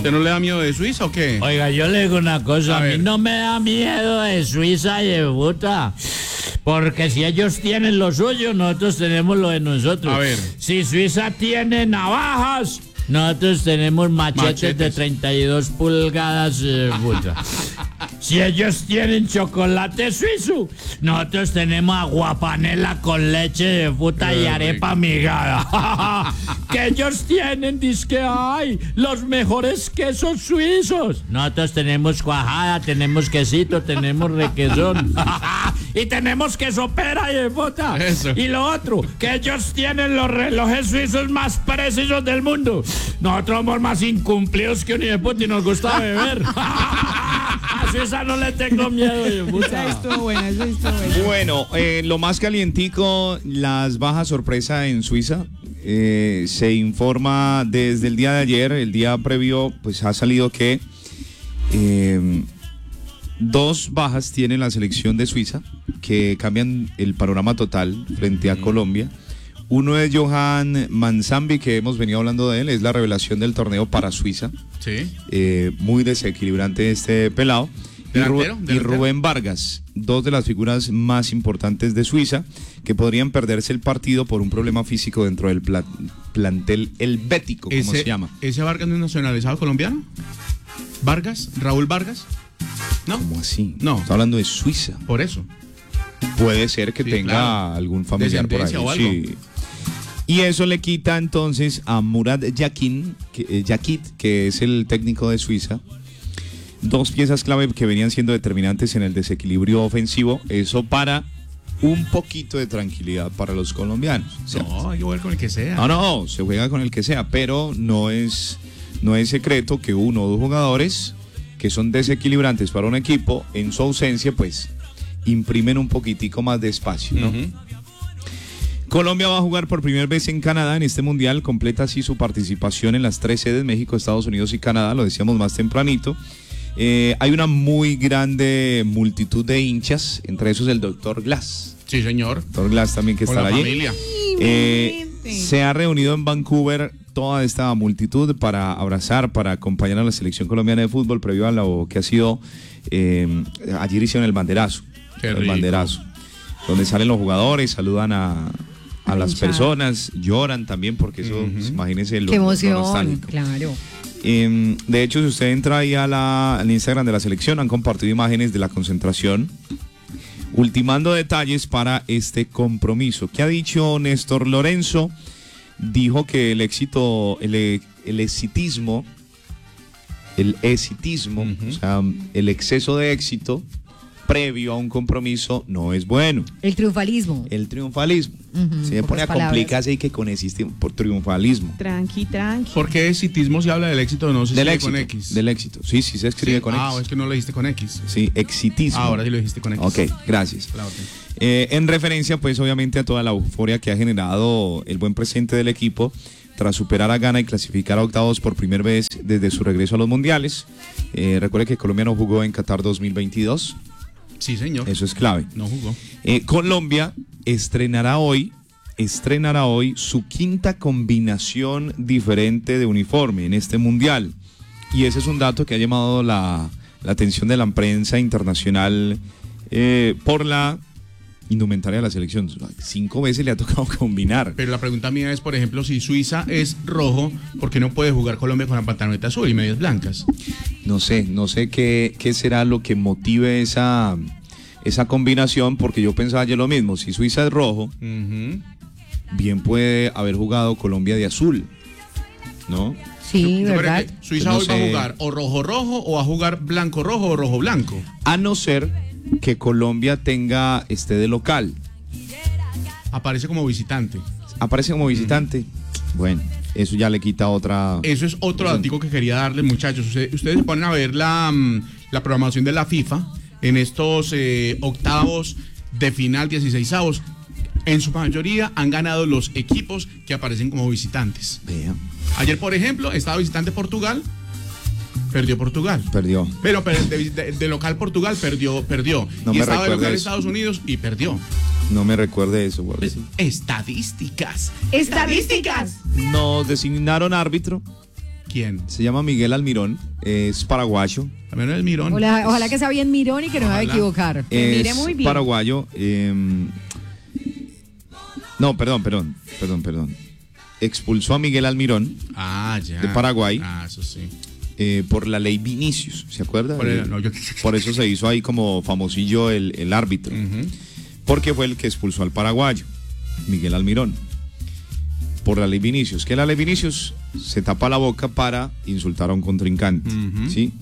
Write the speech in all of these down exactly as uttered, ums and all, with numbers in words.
¿Usted no le da miedo de Suiza o qué? Oiga, yo le digo una cosa, a, a mí no me da miedo de Suiza y de puta. Porque si ellos tienen lo suyo, nosotros tenemos lo de nosotros. A ver. Si Suiza tiene navajas, nosotros tenemos machetes, machetes. de treinta y dos pulgadas, eh, puta. Si ellos tienen chocolate suizo, nosotros tenemos aguapanela con leche de puta y arepa migada. Que ellos tienen, dizque hay los mejores quesos suizos. Nosotros tenemos cuajada, tenemos quesito, tenemos requesón. Y tenemos queso pera y de puta. Eso. Y lo otro, que ellos tienen los relojes suizos más precisos del mundo. Nosotros somos más incumplidos que un hijo de puta y nos gusta beber. A Suiza no le tengo miedo, hijo de puta. Eso estuvo bueno, eso estuvo bueno. Bueno, eh, lo más calientico, las bajas sorpresa en Suiza. Eh, se informa desde el día de ayer, el día previo, pues ha salido que eh, dos bajas tiene la selección de Suiza que cambian el panorama total frente a Colombia. Uno es Johan Manzambi, que hemos venido hablando de él, es la revelación del torneo para Suiza. Sí. Eh, muy desequilibrante este pelado. Y, Ru- y Rubén Vargas, dos de las figuras más importantes de Suiza, que podrían perderse el partido por un problema físico dentro del pla- plantel helvético, como ese, se llama. ¿Ese Vargas no es nacionalizado colombiano? ¿Vargas? ¿Raúl Vargas? ¿No? ¿Cómo así? No. Está hablando de Suiza. Por eso. Puede ser que sí, tenga claro. algún familiar por ahí. O algo. Sí. Y eso le quita entonces a Murat Yakin, que, eh, Yakit, que es el técnico de Suiza, dos piezas clave que venían siendo determinantes en el desequilibrio ofensivo. Eso para un poquito de tranquilidad para los colombianos. ¿Cierto? No, hay que jugar con el que sea. No, no, se juega con el que sea, pero no es, no es secreto que uno o dos jugadores que son desequilibrantes para un equipo, en su ausencia, pues imprimen un poquitico más de espacio, ¿no? Uh-huh. Colombia va a jugar por primera vez en Canadá en este mundial, completa así su participación en las tres sedes, México, Estados Unidos y Canadá, lo decíamos más tempranito. Eh, hay una muy grande multitud de hinchas, entre esos el doctor Glass. Sí, señor. doctor Glass también que estará allí. Familia. Eh, se ha reunido en Vancouver toda esta multitud para abrazar, para acompañar a la selección colombiana de fútbol previo a lo que ha sido, eh, ayer hicieron el banderazo. Qué el rico. banderazo, donde salen los jugadores, saludan a, a las personas, lloran también porque eso, uh-huh. pues, imagínense lo, qué emoción, lo nostálgico. Claro. Eh, de hecho, si usted entra ahí a la, al Instagram de la selección, han compartido imágenes de la concentración, ultimando detalles para este compromiso. ¿Qué ha dicho Néstor Lorenzo? Dijo que el éxito, el, el exitismo, el exitismo, uh-huh. o sea, el exceso de éxito previo a un compromiso no es bueno. El triunfalismo. El triunfalismo. Uh-huh, se me pone a complicarse y que con existe por triunfalismo. Tranqui, tranqui. ¿Por qué exitismo se habla del éxito? No se del escribe éxito, con X. Del éxito. Sí, sí se escribe sí. con ah, X. Ah, es que no lo dijiste con X. Sí, exitismo. Ah, ahora sí lo dijiste con X. Ok, gracias. Eh, en referencia, pues, obviamente a toda la euforia que ha generado el buen presente del equipo tras superar a Ghana y clasificar a octavos por primera vez desde su regreso a los mundiales. Eh, recuerde que Colombia no jugó en Qatar dos mil veintidós. Sí, señor. Eso es clave. No jugó. Eh, Colombia estrenará hoy, estrenará hoy su quinta combinación diferente de uniforme en este mundial. Y ese es un dato que ha llamado la, la atención de la prensa internacional eh, por la indumentaria de la selección. Cinco veces le ha tocado combinar. Pero la pregunta mía es, por ejemplo, si Suiza es rojo, ¿por qué no puede jugar Colombia con la pantaloneta azul y medias blancas? No sé, no sé qué, qué será lo que motive esa, esa combinación, porque yo pensaba ayer lo mismo. Si Suiza es rojo, uh-huh. bien puede haber jugado Colombia de azul, ¿no? Sí, yo, ¿verdad? Suiza no hoy sé. va a jugar o rojo-rojo o va a jugar blanco-rojo o rojo-blanco. A no ser que Colombia tenga este de local. Aparece como visitante. Aparece como visitante. Mm. Bueno, eso ya le quita otra... Eso es otro dato que quería darle, muchachos. Ustedes, ustedes se ponen a ver la, la programación de la FIFA en estos eh, octavos de final, dieciseisavos. En su mayoría han ganado los equipos que aparecen como visitantes. Vea. Ayer, por ejemplo, estaba visitante Portugal. Perdió Portugal. Perdió. Pero, pero de, de, de local Portugal perdió, perdió. No y me estaba de local eso. Estados Unidos y perdió. No me recuerde eso, por es, Estadísticas. Estadísticas. Nos designaron árbitro. ¿Quién? Se llama Miguel Almirón, es paraguayo. También el Mirón. Ojalá, ojalá que sea bien Mirón y que no me vaya a Ojalá. equivocar. Que mire Es muy bien. paraguayo. eh, no, perdón, perdón, perdón, perdón. Expulsó a Miguel Almirón Ah, ya. de Paraguay. Ah, eso sí. eh, por la ley Vinicius, ¿se acuerda? Por, el- Eh, no, yo- por eso se hizo ahí como famosillo el, el árbitro. Ujú. Porque fue el que expulsó al paraguayo, Miguel Almirón, por la ley Vinicius. Que la ley Vinicius se tapa la boca para insultar a un contrincante, Ujú. ¿sí?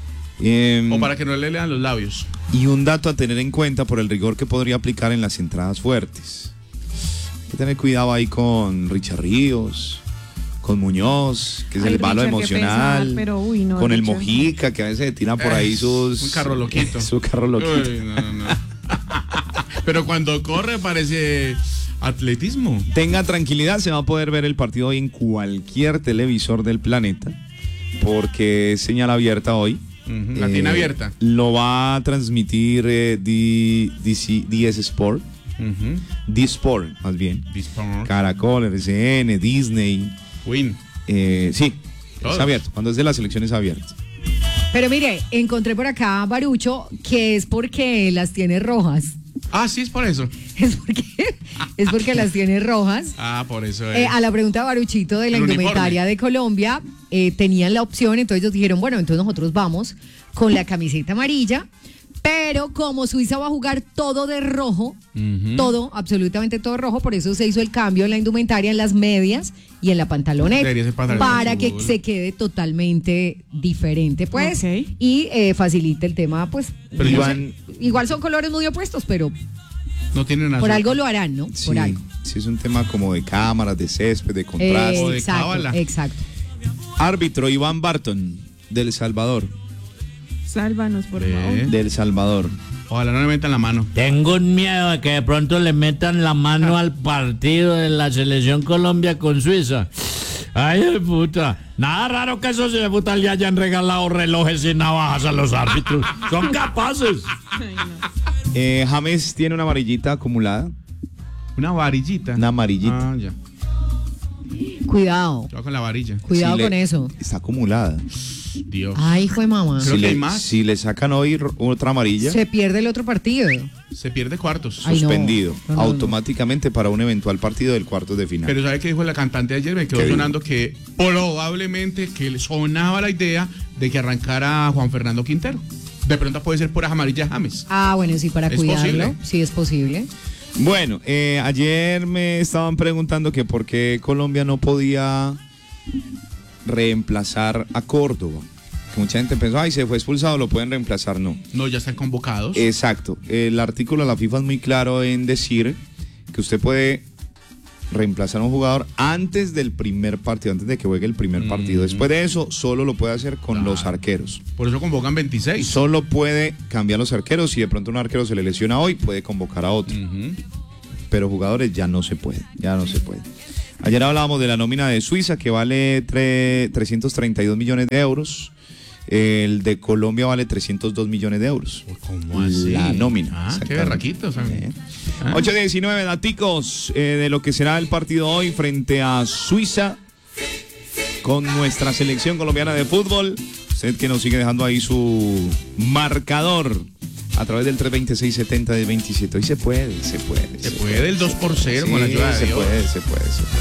Em, O para que no le lean los labios. Y un dato a tener en cuenta por el rigor que podría aplicar en las entradas fuertes. Hay que tener cuidado ahí con Richard Ríos, con Muñoz, que es Ay, el balo Richard, qué emocional, pesar, pero, uy, no, con el Richard. Mojica, que a veces tira por ahí Eh, sus... un carro loquito. Su carro loquito. Uy, no, no, no. Pero cuando corre parece atletismo. Tenga tranquilidad, se va a poder ver el partido hoy en cualquier televisor del planeta, porque es señal abierta hoy. Ujú, la tiene Eh, abierta. Lo va a transmitir eh, D- DC D S Sport, Ujú. D-Sport más bien. Dispar. Caracol, R C N, Disney. Win. eh, sí, Todos. es abierto. Cuando es de las elecciones es abierto. Pero mire, encontré por acá, Barucho, que es porque las tiene rojas. Ah, sí, es por eso. Es porque, es porque las tiene rojas. Ah, por eso es. Eh, a la pregunta de Baruchito de la El indumentaria uniforme. de Colombia, eh, tenían la opción, entonces ellos dijeron, bueno, entonces nosotros vamos con la camiseta amarilla, pero como Suiza va a jugar todo de rojo, Ujú. todo, absolutamente todo rojo, por eso se hizo el cambio en la indumentaria, en las medias y en la pantaloneta, Debería ser pantalón para de que fútbol. se quede totalmente diferente, pues, Ok. y eh, facilite el tema, pues, Pero yo Iván, igual son colores muy opuestos, pero No tienen por azul. algo lo harán, ¿no? sí, Por algo. sí, es un tema como de cámaras, de césped, de contraste. O de exacto, cábala. exacto. Árbitro Iván Barton, del Salvador. Sálvanos, por Ve. favor. Del Salvador. Ojalá no le metan la mano. Tengo un miedo de que de pronto le metan la mano al partido de la selección Colombia con Suiza. Ay, de puta. Nada raro que esos de puta le hayan regalado relojes y navajas a los árbitros. Son capaces. Eh, James tiene una amarillita acumulada. Una varillita. Una amarillita. Ah, ya. Cuidado, Yo con la varilla. cuidado Sí le- con eso. Está acumulada. Dios. Ay, hijo de mamá. Creo Si que hay le, más. si le sacan hoy r- otra amarilla, Se pierde el otro partido. Se pierde cuartos. Ay, no. suspendido No, no, no. automáticamente para un eventual partido del cuartos de final. Pero ¿sabe qué dijo la cantante ayer? Me quedó ¿Qué dijo? sonando que probablemente que le sonaba la idea de que arrancara Juan Fernando Quintero. De pronto puede ser por amarilla James. Ah, bueno, sí, para ¿Es cuidarlo. posible? Sí, es posible. Bueno, eh, ayer me estaban preguntando que por qué Colombia no podía reemplazar a Córdoba. Que mucha gente pensó, ay, se fue expulsado, lo pueden reemplazar. No. No, ya están convocados. Exacto. El artículo de la FIFA es muy claro en decir que usted puede reemplazar a un jugador antes del primer partido, antes de que juegue el primer partido. Mm. Después de eso, solo lo puede hacer con Claro. los arqueros. Por eso convocan veintiséis. Solo puede cambiar los arqueros. Si de pronto un arquero se le lesiona hoy, puede convocar a otro. Ujú. Pero jugadores ya no se puede, ya no se puede. Ayer hablábamos de la nómina de Suiza, que vale tre- trescientos treinta y dos millones de euros. El de Colombia vale trescientos dos millones de euros. ¿Cómo así? La nómina. Ah, qué exactamente. berraquitos. Eh. Ah. ocho diecinueve daticos eh, de lo que será el partido hoy frente a Suiza con nuestra selección colombiana de fútbol. Usted que nos sigue dejando ahí su marcador a través del tres veintiséis setenta de veintisiete. Hoy se puede, se puede. Se puede el dos por cero con la Sí, ayuda de se Dios. puede, se puede, se puede.